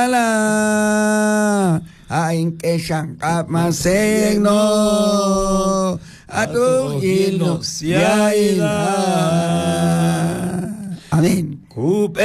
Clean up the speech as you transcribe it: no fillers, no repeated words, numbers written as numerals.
la aing kesang kapmaseng no atu ino siaila